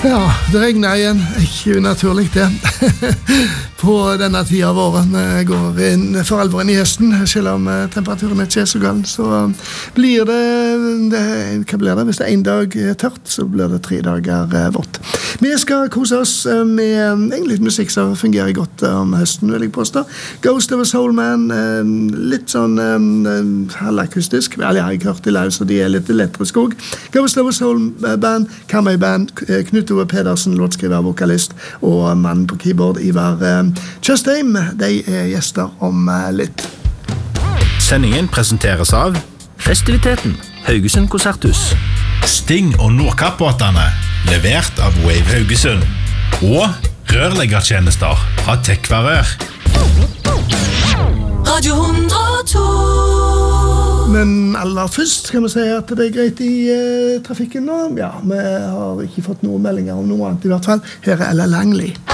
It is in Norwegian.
Ja, det regner igjen. Ikke unaturlig det. På denne tiden av året vi går inn for alvor inn i høsten, selv om temperaturen ikke er så gal, så blir det hva blir det? Hvis det en dag tørt, så blir det 3 dager vått. Vi skal kose oss med egentlig musikk som fungerer godt om høsten, vil jeg påstå. Ghost of a Soul Man, litt sånn halvakustisk, vel, jeg har ikke hørt det live, så de er litt lettere skog. Ghost of a Soul Band, Karmøy Band, Knut Ove Pedersen, låtskriver, vokalist, og mann på keyboard, Ivar Tjøstheim. De er gjester om litt. Sendingen presenteres av Festiviteten, Haugesund Konserthus. Sting og Nordkapp-båtene, levert av Wave Haugesund. Og rørleggertjenester fra Tekvarør. Radio 102. Men aller først skal vi si at det er greit i trafikken nå. Ja, vi har ikke fått noen meldinger om noe annet i hvert fall. Her er Ella Langley.